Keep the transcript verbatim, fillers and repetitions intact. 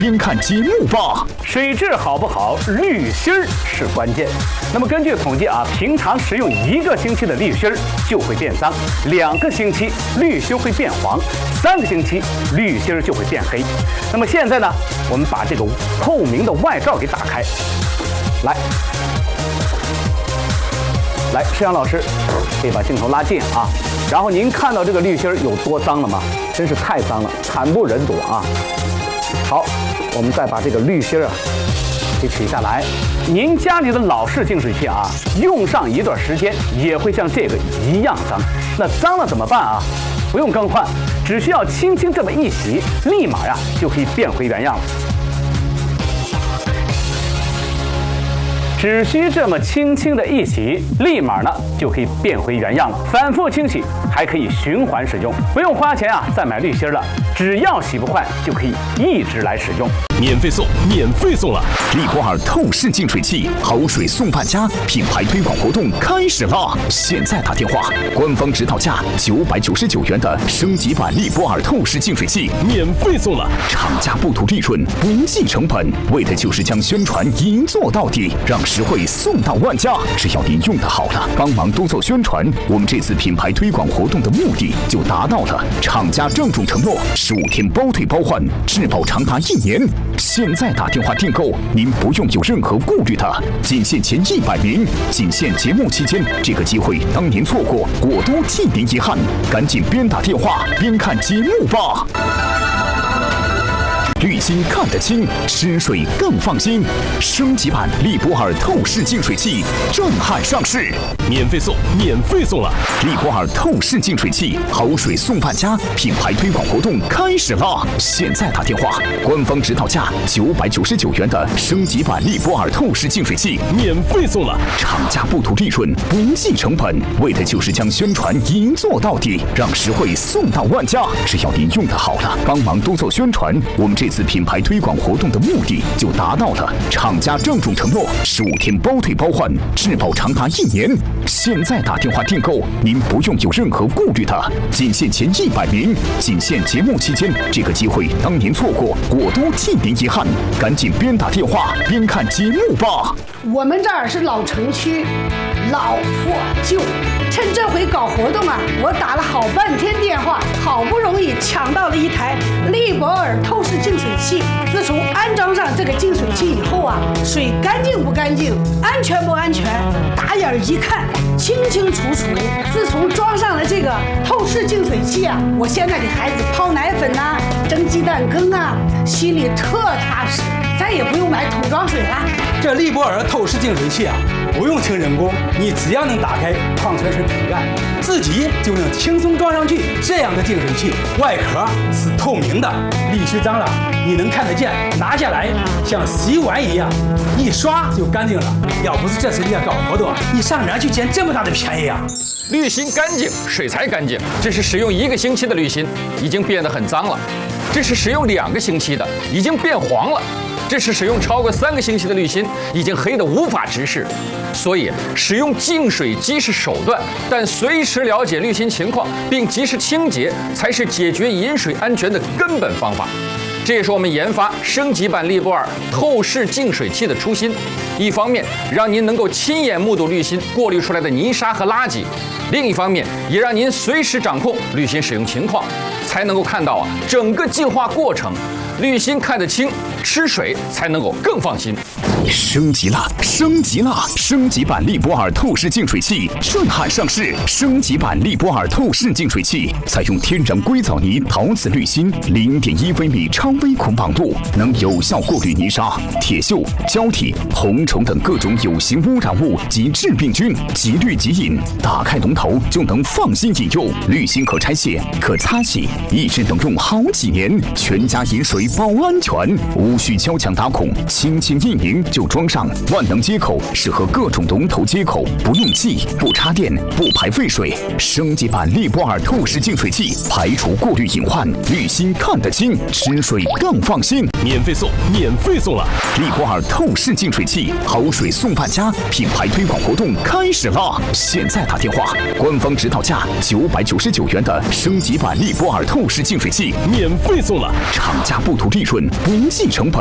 边看节目吧。 水质好不好，滤芯儿是关键。那么根据统计啊，平常使用一个星期的滤芯儿就会变脏，两个星期滤芯会变黄，三个星期滤芯儿就会变黑。那么现在呢，我们把这个透明的外罩给打开，来。来，施阳老师，可以把镜头拉近啊。然后您看到这个滤芯有多脏了吗？真是太脏了，惨不忍睹啊。好，我们再把这个滤芯啊给取下来。您家里的老式净水器啊，用上一段时间也会像这个一样脏。那脏了怎么办啊？不用更换，只需要轻轻这么一洗，立马呀就可以变回原样了。只需这么轻轻的一洗，立马呢就可以变回原样了。反复清洗，还可以循环使用，不用花钱啊再买滤芯了，只要洗不坏就可以一直来使用。 免费送，免费送了！利博尔透视净水器，好水送万家，品牌推广活动开始了！现在打电话，官方指导价九百九十九元的升级版利博尔透视净水器免费送了，厂家不图利润，不计成本，为的就是将宣传一做到底，让实惠送到万家。只要您用得好了，帮忙多做宣传，我们这次品牌推广活动的目的就达到了。厂家郑重承诺，十五天包退包换，质保长达一年。现在打电话订购，您不用有任何顾虑的，仅限前一百名，仅限节目期间，这个机会当您错过，我都替您遗憾。赶紧边打电话边看节目吧。滤芯看得清，吃水更放心。升级版利博尔透视净水器震撼上市，免费送，免费送了！利博尔透视净水器，好水送万家，品牌推广活动开始了！现在打电话，官方指导价九百九十九元的升级版利博尔透视净水器免费送了，厂家不图利润，不计成本，为的就是将宣传一做到底，让实惠送到万家。只要您用得好了，帮忙多做宣传，我们这次品牌推广活动的目的就达到了。厂家郑重承诺，十五天包退包换，质保长达一年。现在打电话订购，您不用有任何顾虑的，仅限前一百名，仅限节目期间，这个机会当您错过，我都替您遗憾。赶紧边打电话边看节目吧。 我们这儿是老城区，老破旧。趁这回搞活动啊，我打了好半天电话，好不容易抢到了一台利博尔透视净水器。自从安装上这个净水器以后啊，水干净不干净，安全不安全，打眼一看清清楚楚。自从装上了这个透视净水器啊，我现在给孩子泡奶粉呐、啊、蒸鸡蛋羹啊，心里特踏实，再也不用买桶装水了。 这利博尔透视净水器啊，不用请人工，你只要能打开矿泉水瓶盖，自己就能轻松装上去。这样的净水器外壳是透明的，滤芯脏了你能看得见，拿下来像洗碗一样，一刷就干净了。要不是这次你要搞活动，你上哪儿去捡这么大的便宜啊？ 滤芯干净，水才干净。这是使用一个星期的滤芯，已经变得很脏了；这是使用两个星期的，已经变黄了。这是使用超过三个星期的滤芯，已经黑得无法直视。所以，使用净水机是手段，但随时了解滤芯情况并及时清洁，才是解决饮水安全的根本方法。这也是我们研发升级版利博尔透视净水器的初心。一方面，让您能够亲眼目睹滤芯过滤出来的泥沙和垃圾；另一方面，也让您随时掌控滤芯使用情况，才能够看到啊整个净化过程。滤芯看得清，吃水才能够更放心。 升级了，升级了！升级版利博尔透视净水器震撼上市。升级版利博尔透视净水器采用天然硅藻泥陶瓷滤芯，零点一微米超微孔网度，能有效过滤泥沙、铁锈、胶体、红虫等各种有形污染物及致病菌，即滤即饮。打开龙头就能放心饮用。滤芯可拆卸、可擦洗，一直能用好几年。全家饮水保安全，无需敲墙打孔，轻轻一拧就装上。万能接口适合各种龙头接口，不用气，不插电，不排废水。升级版利博尔透视净水器，排除过滤隐患，滤芯看得清，吃水更放心。 免费送，免费送了！利博尔透视净水器，好水送万家，品牌推广活动开始啦！现在打电话，官方指导价九百九十九元的升级版利博尔透视净水器免费送了，厂家不图利润，不计成本。